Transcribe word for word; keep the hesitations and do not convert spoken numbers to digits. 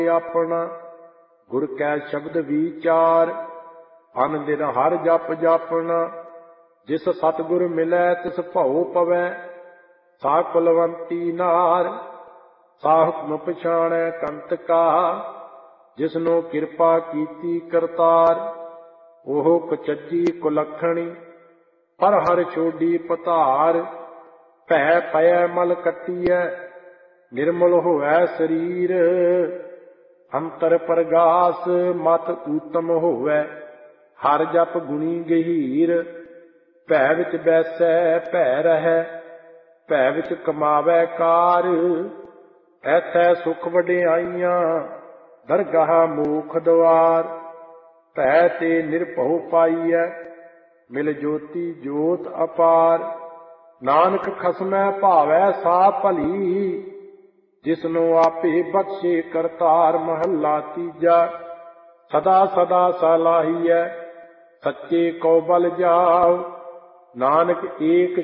ਆਪਣਾ ਗੁਰ ਕੈ ਸ਼ਬਦ ਵਿਚਾਰ। ਅਨ ਦਿਨ ਹਰ ਜਪ ਜਾਪਣਾ ਜਿਸ ਸਤਿਗੁਰ ਮਿਲੈ ਤਿਸ ਭਉ ਪਵੈ। ਸਾ ਕੁਲਵੰਤੀ ਨਾਰ ਸਾ ਹੁਕਮ ਪਛਾਣੈ ਕੰਤ ਕਾ। ਜਿਸਨੂੰ ਕਿਰਪਾ ਕੀਤੀ ਕਰਤਾਰ ਉਹ ਕੁਚੱਜੀ ਕੁਲੱਖਣੀ ਪਰ ਹਰ ਛੋਡੀ ਪਧਾਰ। ਭੈ ਪਇਐ ਮਲ ਕੱਟੀਐ ਨਿਰਮਲ ਹੋਵੈ ਸਰੀਰ। ਅੰਤਰ ਪ੍ਰਗਾਸ ਮਤ ਊਤਮ ਹੋਵੈ ਹਰ ਜਪ ਗੁਣੀ ਗਹੀਰ। ਭੈ ਵਿੱਚ ਬੈਸੈ ਭੈ ਰਹੈ ਭੈ ਵਿੱਚ ਕਮਾਵੈ ਕਾਰ। ਐਥੈ ਸੁਖ ਵਡਿਆਈਆਂ ਦਰਗਾਹ ਮੋਖ ਦੁਆਰ। ਭੈ ਤੇ ਨਿਰਭਉ ਪਾਈਐ ਮਿਲ ਜੋਤੀ ਜੋਤ ਅਪਾਰ। ਨਾਨਕ ਖਸਮੈ ਭਾਵੈ ਸਾ ਭਲੀ ਜਿਸਨੂੰ ਆਪੇ ਬਖਸ਼ੇ ਕਰਤਾਰ। ਮਹੱਲਾ ਤੀਜਾ। ਸਦਾ ਸਦਾ ਸਲਾਹੀਐ ਸੱਚੇ ਕੋ ਬਲ ਜਾਓ ਨਾਨਕ ਏਕ